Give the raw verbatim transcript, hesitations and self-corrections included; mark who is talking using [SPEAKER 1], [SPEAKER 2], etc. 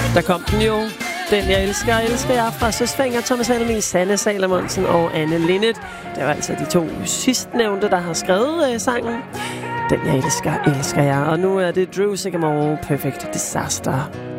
[SPEAKER 1] Der kom den jo. Den jeg elsker, elsker jeg fra Søs Fenger, Thomas Helmig, Sanne Salomonsen og Anne Linnet. Det var altså de to sidstnævnte, der har skrevet øh, sangen. Den jeg elsker, elsker jeg. Og nu er det Drew Sycamore, Perfect Disaster.